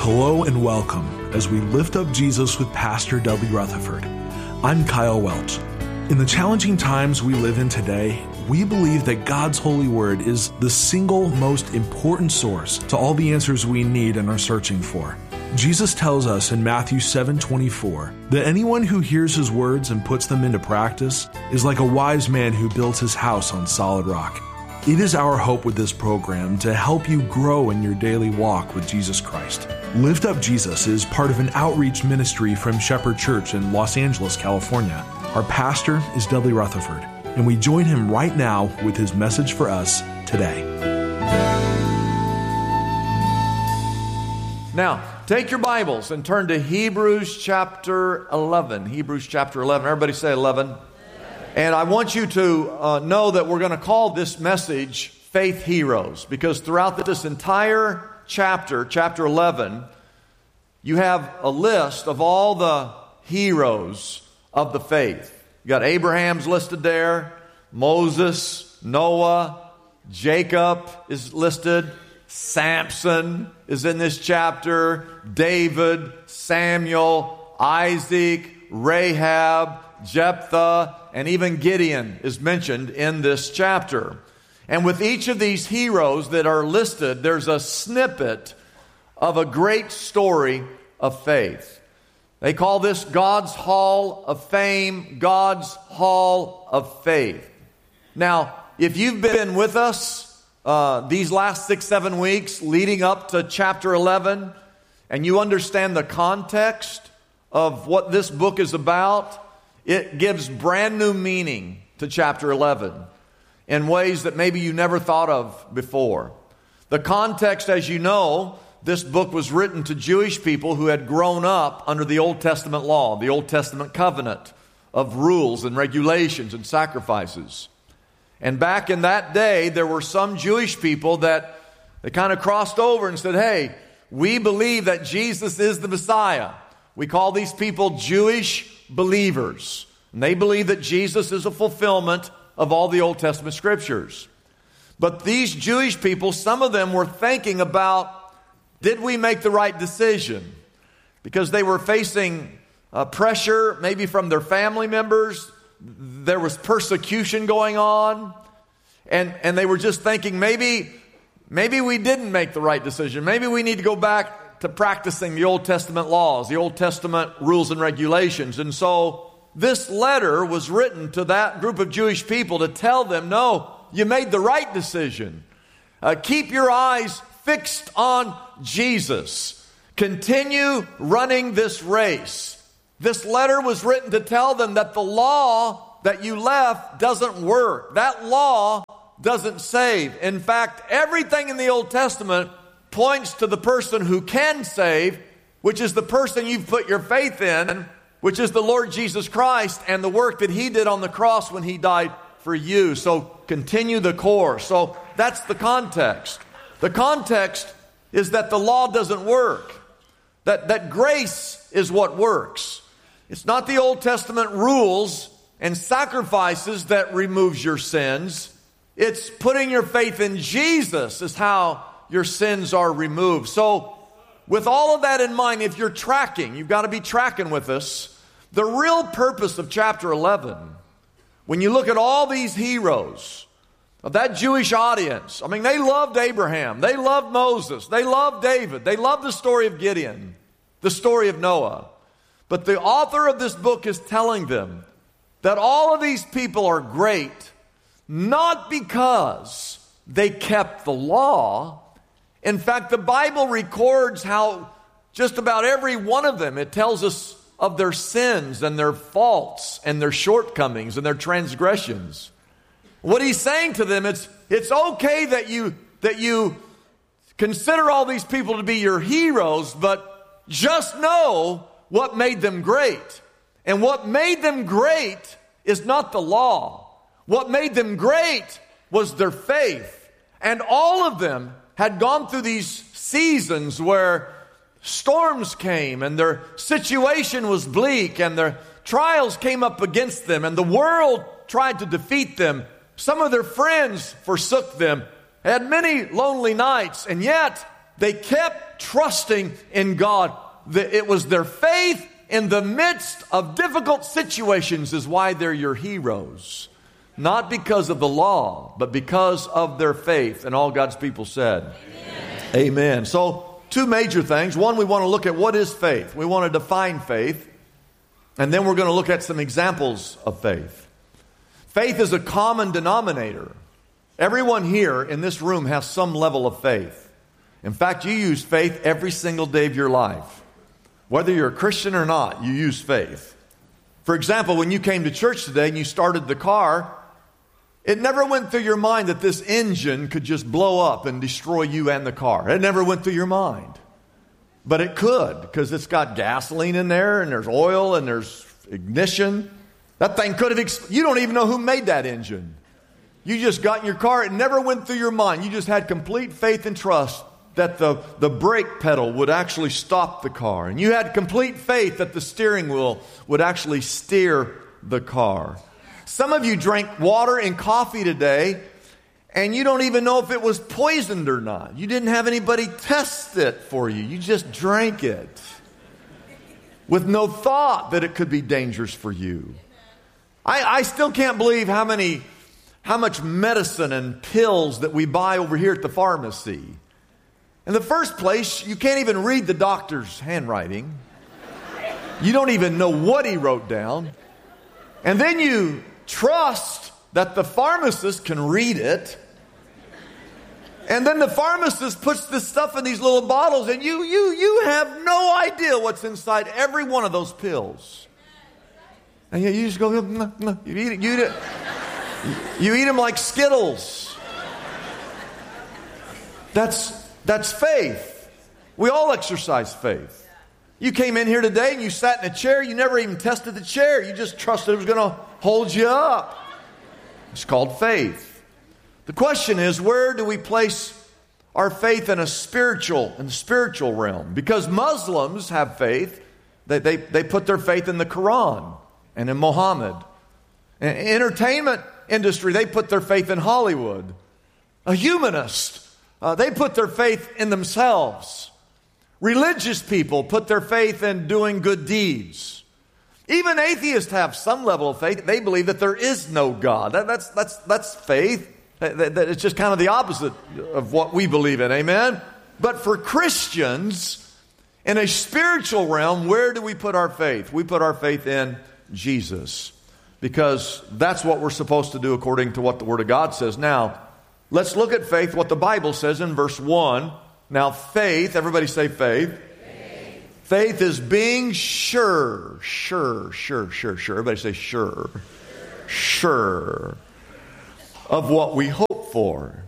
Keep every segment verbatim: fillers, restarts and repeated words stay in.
Hello and welcome as we lift up Jesus with Pastor Dudley Rutherford. I'm Kyle Welch. In the challenging times we live in today, we believe that God's holy word is the single most important source to all the answers we need and are searching for. Jesus tells us in Matthew seven twenty-four that anyone who hears his words and puts them into practice is like a wise man who builds his house on solid rock. It is our hope with this program to help you grow in your daily walk with Jesus Christ. Lift Up Jesus is part of an outreach ministry from Shepherd Church in Los Angeles, California. Our pastor is Dudley Rutherford, and we join him right now with his message for us today. Now, take your Bibles and turn to Hebrews chapter eleven. Hebrews chapter eleven. Everybody say eleven. And I want you to uh, know that we're going to call this message Faith Heroes, because throughout this entire chapter, chapter eleven, you have a list of all the heroes of the faith. You got Abraham's listed there, Moses, Noah, Jacob is listed, Samson is in this chapter, David, Samuel, Isaac, Rahab, Jephthah, and even Gideon is mentioned in this chapter. And with each of these heroes that are listed, there's a snippet of a great story of faith. They call this God's Hall of Fame, God's Hall of Faith. Now, if you've been with us uh, these last six, seven weeks leading up to chapter eleven, and you understand the context of what this book is about, it gives brand new meaning to chapter eleven in ways that maybe you never thought of before. The context, as you know, this book was written to Jewish people who had grown up under the Old Testament law, the Old Testament covenant of rules and regulations and sacrifices. And back in that day, there were some Jewish people that they kind of crossed over and said, hey, we believe that Jesus is the Messiah. We call these people Jewish believers. And they believe that Jesus is a fulfillment of all the Old Testament scriptures. But these Jewish people, some of them were thinking about, did we make the right decision? Because they were facing uh, pressure maybe from their family members. There was persecution going on. And, and they were just thinking, maybe, maybe we didn't make the right decision. Maybe we need to go back to practicing the Old Testament laws, the Old Testament rules and regulations. And so this letter was written to that group of Jewish people to tell them, no, you made the right decision. Uh, keep your eyes fixed on Jesus. Continue running this race. This letter was written to tell them that the law that you left doesn't work. That law doesn't save. In fact, everything in the Old Testament points to the person who can save, which is the person you've put your faith in, which is the Lord Jesus Christ and the work that He did on the cross when He died for you. So continue the course. So that's the context. The context is that the law doesn't work. That, that grace is what works. It's not the Old Testament rules and sacrifices that removes your sins. It's putting your faith in Jesus is how your sins are removed. So with all of that in mind, if you're tracking, you've got to be tracking with us. The real purpose of chapter eleven, when you look at all these heroes of that Jewish audience, I mean, they loved Abraham, they loved Moses, they loved David, they loved the story of Gideon, the story of Noah. But the author of this book is telling them that all of these people are great, not because they kept the law. In fact, the Bible records how just about every one of them, it tells us of their sins and their faults and their shortcomings and their transgressions. What he's saying to them, it's, it's okay that you, that you consider all these people to be your heroes, but just know what made them great. And what made them great is not the law. What made them great was their faith. And all of them had gone through these seasons where storms came and their situation was bleak and their trials came up against them and the world tried to defeat them. Some of their friends forsook them, had many lonely nights, and yet they kept trusting in God. It was their faith in the midst of difficult situations is why they're your heroes. Not because of the law, but because of their faith. And all God's people said, Amen. Amen. So, two major things. One, we want to look at what is faith. We want to define faith. And then we're going to look at some examples of faith. Faith is a common denominator. Everyone here in this room has some level of faith. In fact, you use faith every single day of your life. Whether you're a Christian or not, you use faith. For example, when you came to church today and you started the car, it never went through your mind that this engine could just blow up and destroy you and the car. It never went through your mind. But it could, because it's got gasoline in there, and there's oil, and there's ignition. That thing could have, ex- you don't even know who made that engine. You just got in your car, it never went through your mind. You just had complete faith and trust that the, the brake pedal would actually stop the car. And you had complete faith that the steering wheel would actually steer the car. Some of you drank water and coffee today, and you don't even know if it was poisoned or not. You didn't have anybody test it for you. You just drank it with no thought that it could be dangerous for you. I, I still can't believe how many, how much medicine and pills that we buy over here at the pharmacy. In the first place, you can't even read the doctor's handwriting. You don't even know what he wrote down. And then you trust that the pharmacist can read it. And then the pharmacist puts this stuff in these little bottles, and you you you have no idea what's inside every one of those pills. And you, you just go, mm, mm. you eat it, you eat it, you eat them like Skittles. That's that's faith. We all exercise faith. You came in here today and you sat in a chair. You never even tested the chair. You just trusted it was going to hold you up. It's called faith. The question is, where do we place our faith in a spiritual, in the spiritual realm? Because Muslims have faith. They, they, they put their faith in the Quran and in Muhammad. In the entertainment industry, they put their faith in Hollywood. A humanist, uh, they put their faith in themselves. Religious people put their faith in doing good deeds. Even atheists have some level of faith. They believe that there is no God. That, that's, that's, that's faith. That, that it's just kind of the opposite of what we believe in. Amen? But for Christians, in a spiritual realm, where do we put our faith? We put our faith in Jesus. Because that's what we're supposed to do according to what the Word of God says. Now, let's look at faith, what the Bible says in verse one. Now, faith, everybody say faith. Faith, faith is being sure, sure, sure, sure, sure. Everybody say sure. Sure. Sure of what we hope for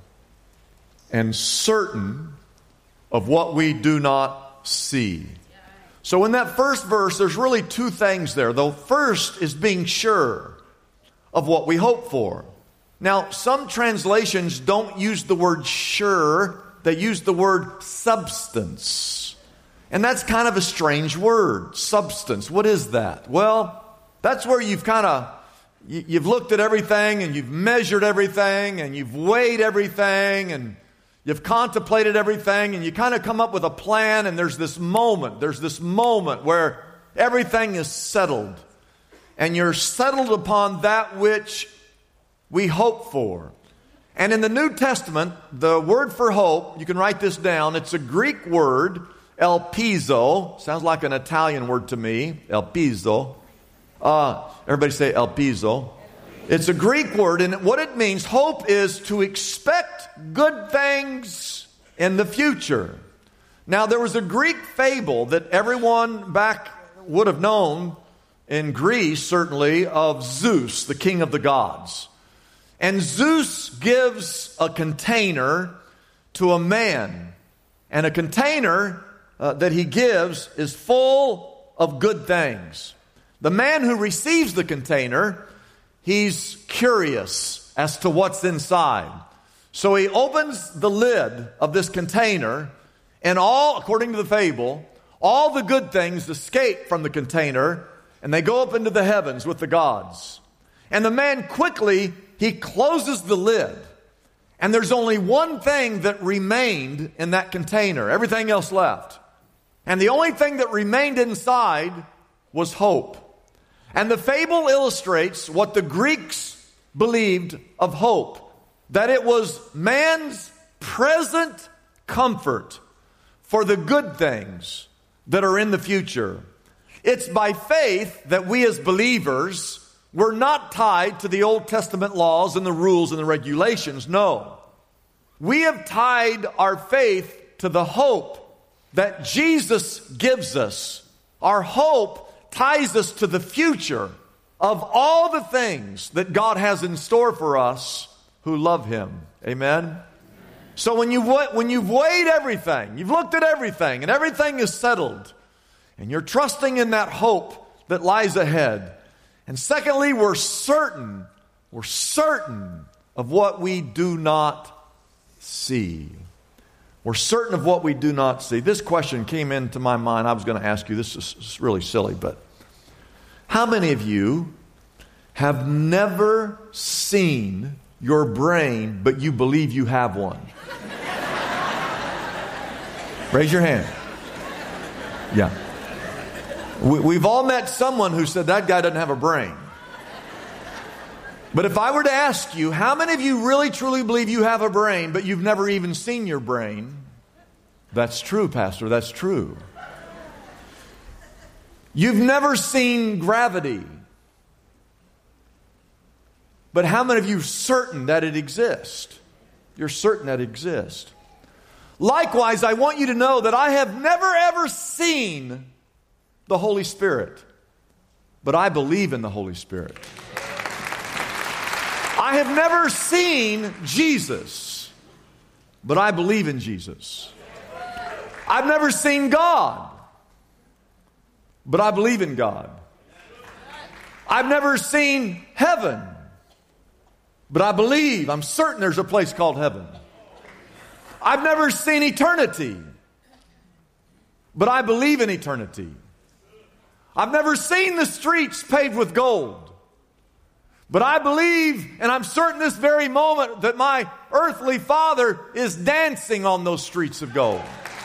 and certain of what we do not see. So in that first verse, there's really two things there. The first is being sure of what we hope for. Now, some translations don't use the word sure. They use the word substance. And that's kind of a strange word, substance. What is that? Well, that's where you've kind of, you've looked at everything and you've measured everything and you've weighed everything and you've contemplated everything and you kind of come up with a plan, and there's this moment, there's this moment where everything is settled and you're settled upon that which we hope for. And in the New Testament, the word for hope, you can write this down, it's a Greek word, elpizo. Sounds like an Italian word to me, elpizo. Uh, everybody say elpizo. It's a Greek word, and what it means, hope is to expect good things in the future. Now, there was a Greek fable that everyone back would have known in Greece, certainly, of Zeus, the king of the gods. And Zeus gives a container to a man. And a container uh, that he gives is full of good things. The man who receives the container, he's curious as to what's inside. So he opens the lid of this container, and all, according to the fable, all the good things escape from the container, and they go up into the heavens with the gods. And the man quickly, he closes the lid. And there's only one thing that remained in that container. Everything else left. And the only thing that remained inside was hope. And the fable illustrates what the Greeks believed of hope. That it was man's present comfort for the good things that are in the future. It's by faith that we as believers, we're not tied to the Old Testament laws and the rules and the regulations. No. We have tied our faith to the hope that Jesus gives us. Our hope ties us to the future of all the things that God has in store for us who love Him. Amen? So when you've, when you've weighed everything, you've looked at everything, and everything is settled, and you're trusting in that hope that lies ahead. And secondly, we're certain, we're certain of what we do not see. We're certain of what we do not see. This question came into my mind. I was going to ask you, this is really silly, but how many of you have never seen your brain, but you believe you have one? Raise your hand. Yeah. We, we've all met someone who said, that guy doesn't have a brain. But if I were to ask you, how many of you really truly believe you have a brain, but you've never even seen your brain? That's true, Pastor, that's true. You've never seen gravity. But how many of you are certain that it exists? You're certain that it exists. Likewise, I want you to know that I have never ever seen the Holy Spirit, but I believe in the Holy Spirit. I have never seen Jesus, but I believe in Jesus. I've never seen God, but I believe in God. I've never seen heaven, but I believe, I'm certain there's a place called heaven. I've never seen eternity, but I believe in eternity. I've never seen the streets paved with gold, but I believe, and I'm certain this very moment, that my earthly Father is dancing on those streets of gold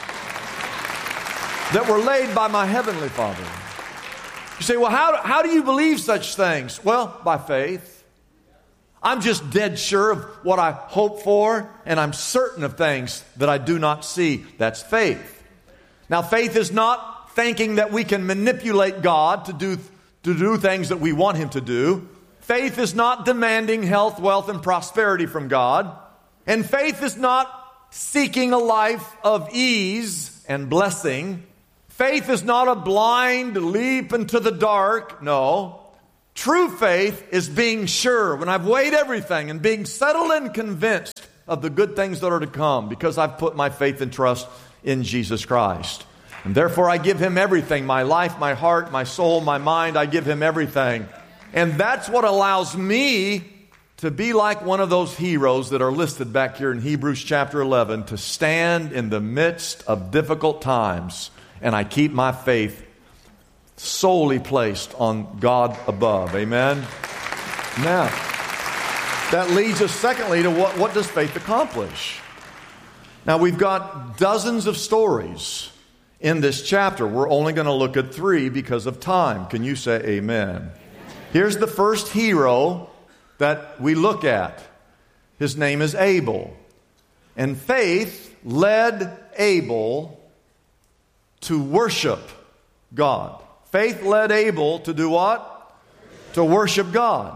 that were laid by my heavenly Father. You say, well, how, how do you believe such things? Well, by faith. I'm just dead sure of what I hope for, and I'm certain of things that I do not see. That's faith. Now, faith is not thinking that we can manipulate God to do, to do things that we want Him to do. Faith is not demanding health, wealth, and prosperity from God. And faith is not seeking a life of ease and blessing. Faith is not a blind leap into the dark. No. True faith is being sure when I've weighed everything and being settled and convinced of the good things that are to come because I've put my faith and trust in Jesus Christ. And therefore I give Him everything, my life, my heart, my soul, my mind, I give Him everything. And that's what allows me to be like one of those heroes that are listed back here in Hebrews chapter eleven, to stand in the midst of difficult times, and I keep my faith solely placed on God above. Amen? Now, that leads us secondly to what, what does faith accomplish? Now, we've got dozens of stories in this chapter. We're only going to look at three because of time. Can you say amen? Here's the first hero that we look at. His name is Abel. And faith led Abel to worship God. Faith led Abel to do what? To worship God.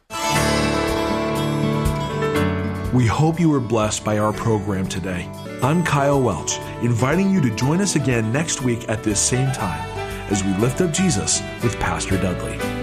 We hope you were blessed by our program today. I'm Kyle Welch, inviting you to join us again next week at this same time as we lift up Jesus with Pastor Dudley.